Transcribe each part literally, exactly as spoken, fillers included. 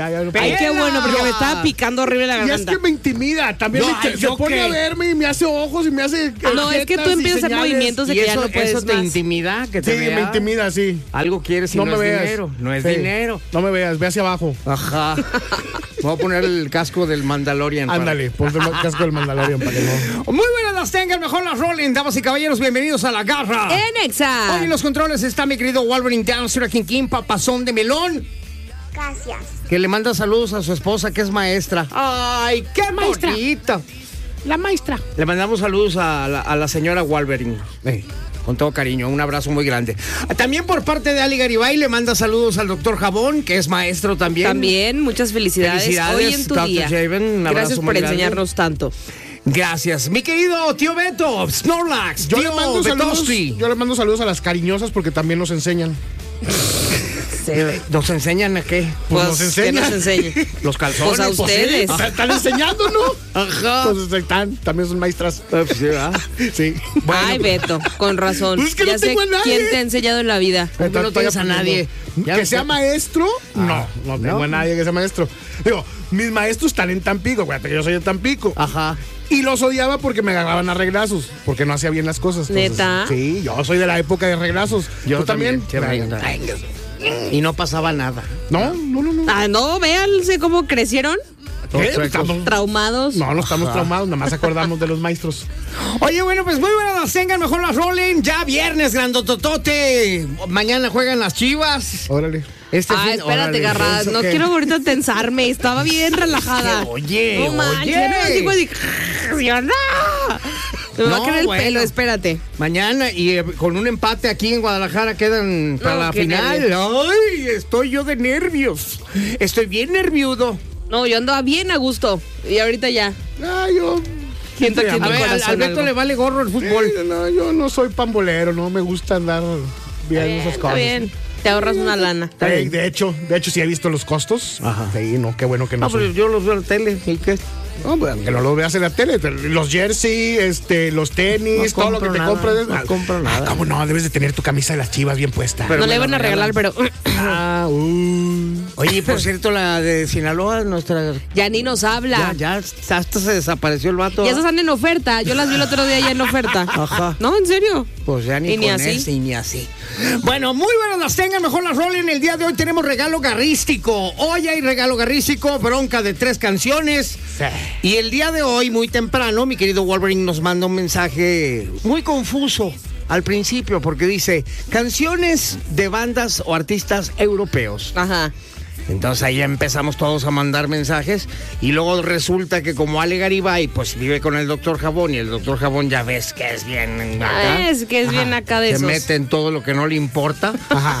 Ya, ya no Ay, puedo. qué bueno, porque me estaba picando horrible la Y es garganta. que me intimida. También No, me, ay, se ¿yo pone qué? a verme y me hace ojos y me hace. No, es que tú jetas y empiezas a hacer señales. movimientos de ¿Y que ya eso, no puedes eso te más. intimida? Que te Sí, vea? me intimida, sí. Algo quieres y No no, me es veas. dinero. No es Sí. dinero. No me veas, ve hacia abajo. Ajá. Voy a poner el casco del Mandalorian. para- Ándale, ponte el casco del Mandalorian para que no. Muy buenas las tengan, mejor las rolen, damas y caballeros, bienvenidos a La Garra. En Exa. Hoy en los controles está mi querido Wolverine Downstream, King King, papazón de melón, Gracias. que le manda saludos a su esposa, que es maestra. ¡Ay, qué Maestra. bonita! La maestra. Le mandamos saludos a la, a la señora Wolverine. Eh, con todo cariño, un abrazo muy grande. También por parte de Ali Garibay le manda saludos al doctor Jabón, que es maestro también. También, muchas felicidades, Felicidades, hoy en tu doctor día. Javen, un abrazo Gracias muy por grande. enseñarnos tanto. Gracias. Mi querido tío Beto, Snorlax, Yo tío le, mando saludos, Betostri. yo le mando saludos a las cariñosas porque también nos enseñan. ¿Nos enseñan a qué? Pues Pues, nos que enseñan. nos enseñe. Los calzones. Pues a ustedes. O sea, están enseñando, ¿no? Ajá. Entonces están, también son maestras. Pues sí, ¿verdad? Sí. Ay, Beto, con razón. Pues es que no ya sé tengo a nadie. quién te ha enseñado en la vida. ¿Por qué no tienes a nadie? Ya Que no sea sé. maestro, no, no tengo ¿no? a nadie que sea maestro. Digo, mis maestros están en Tampico, acuérdate que yo soy de Tampico. Ajá. Y los odiaba porque me agarraban a reglazos, porque no hacía bien las cosas. Entonces, ¿Neta? Sí, yo soy de la época de reglazos. Yo ¿Tú también? también, sí, Y no pasaba nada. No, no, no, no. Ah, no, véanse cómo crecieron. ¿Qué? chuecos. Estamos- Traumados. No, no estamos Ajá. traumados, nada más acordamos de los maestros. Oye, bueno, pues muy buenas las tengan, mejor las rolen. Ya viernes, grandototote. Mañana juegan las Chivas. Órale. Este Ah, fin- espérate, órale, Garra, ¿eso no qué? quiero ahorita tensarme, estaba bien relajada. Oye, no manches, oye. ya no me digo así, ¡no! Me va No, a caer el bueno. pelo, espérate. Mañana y eh, con un empate aquí en Guadalajara quedan para No, la qué final. nervios. Ay, estoy yo de nervios. Estoy bien nerviudo. No, yo andaba bien a gusto y ahorita ya. Ah, yo. Siento que A mi ver, al, corazón al Beto algo. le vale gorro el fútbol. Eh, no, yo no soy pambolero, no me gusta andar viendo Bien, esas está cosas. bien, te ahorras una lana. Eh, de hecho, de hecho sí he visto los costos. Ajá. Sí, no, qué bueno que no. No, pero soy- yo los veo en la tele. ¿Y qué? No, pues, que no lo veas en la tele. pero Los jersey, este, los tenis, No todo lo que compro te nada, compras. no compro nada. Ah, ¿cómo no? Debes de tener tu camisa de las Chivas bien puesta. Pero no me le la iban a regalar, pero Ah, uh. Oye, por cierto, la de Sinaloa, nuestra. ya ni nos Ya, habla. ya, hasta se desapareció el vato. Ya esas están en oferta. Yo las vi el otro día ya en oferta. Ajá. No, en serio. Pues ya ni, Y ni con así. ese, y ni así. Bueno, muy buenas las tengan, mejor las rolen. El día de hoy tenemos regalo garrístico. Hoy hay regalo garrístico, bronca de tres canciones. Y el día de hoy, muy temprano, mi querido Wolverine nos manda un mensaje muy confuso al principio, porque dice, canciones de bandas o artistas europeos. Ajá. Entonces ahí empezamos todos a mandar mensajes y luego resulta que como Ale Garibay pues vive con el doctor Jabón y el doctor Jabón ya ves que es bien acá. Es que es bien acá de Se esos. mete en todo lo que no le importa.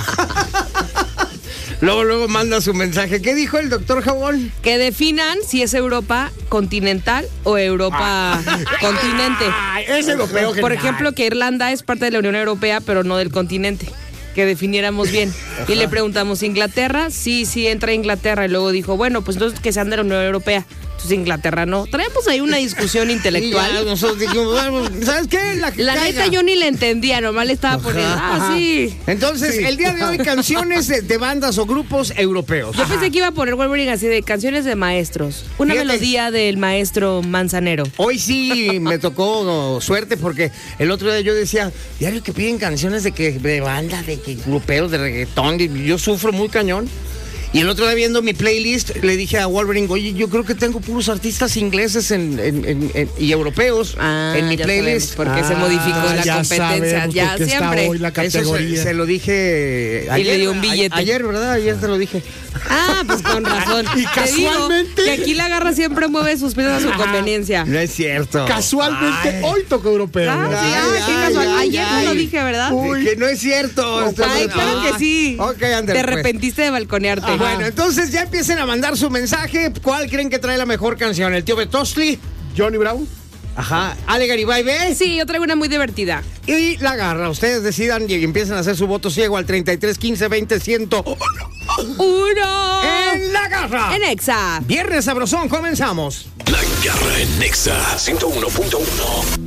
Luego, luego manda su mensaje. ¿Qué dijo el doctor Jabón? Que definan si es Europa continental o Europa continente. Ay, es europeo. Por general. ejemplo, que Irlanda es parte de la Unión Europea, pero no del continente. Que definiéramos bien. Y le preguntamos, ¿Inglaterra? Sí, sí, entra Inglaterra. Y luego dijo, bueno, pues entonces que sean de la Unión Europea. Entonces Inglaterra no. Traemos ahí una discusión Y ya intelectual. nosotros dijimos, bueno, ¿sabes qué? La, que La caiga. neta yo ni le entendía, nomás le estaba poniendo, ah, Ajá. sí. Entonces, Sí. el día de hoy, canciones de, de bandas o grupos europeos. Yo pensé que iba a poner Wolverine así de canciones de maestros. Una Fíjate. melodía del maestro Manzanero. Hoy sí me tocó suerte porque el otro día yo decía, diario que piden canciones de que de banda, de que gruperos, de reggaetón, y yo sufro muy cañón. Y el otro día viendo mi playlist le dije a Wolverine, oye, yo creo que tengo puros artistas ingleses en, en- en- en- y europeos Ah, en mi ya playlist. sabemos, porque se modificó Ah, la ya competencia. sabemos Ya por qué está siempre. hoy la Eso se, categoría. se lo dije ayer. le dio un billete. a- Ayer, ¿verdad? Ayer te lo dije. Ah, pues con razón. Y Te digo casualmente- que aquí la garra siempre mueve sus piezas a su conveniencia. No es cierto. Casualmente Ay. hoy tocó europeo. Ah, ¿verdad? sí, ah, Ay, qué ay, casual. ay, Ayer no ay. lo dije, ¿verdad? Uy. Que no es cierto. Esto- Ay, claro Ah. que sí. Ok, ándale, Te pues. arrepentiste de balconearte. Bueno, entonces ya empiecen a mandar su mensaje. ¿Cuál creen que trae la mejor canción? ¿El tío Betostli? Johnny Bravo. Ajá. Ale Garibay, ¿ves? Sí, yo traigo una muy divertida. Y la garra. Ustedes decidan y empiecen a hacer su voto ciego al treinta y tres, quince, veinte, cien. Uno. En la garra. En Exa. Viernes sabrosón, comenzamos. La Garra en Nexa ciento uno punto uno.